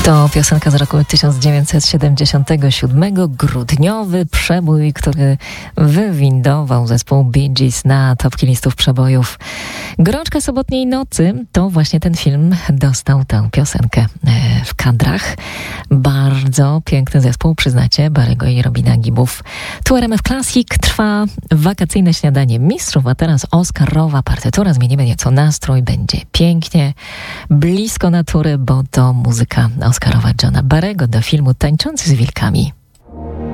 To piosenka z roku 1977, grudniowy przebój, który wywindował zespół Bee Gees na topki listów przebojów. Gorączka sobotniej nocy to właśnie ten film dostał tę piosenkę w kadrach. Bardzo piękny zespół, przyznacie, Barry'ego i Robina Gibbów. Tu RMF Classic, trwa wakacyjne śniadanie mistrzów, a teraz Oscarowa partytura. Zmienimy nieco nastrój, będzie pięknie, blisko natury, bo to muzyka Oscarowa Johna Barry'ego do filmu Tańczący z wilkami.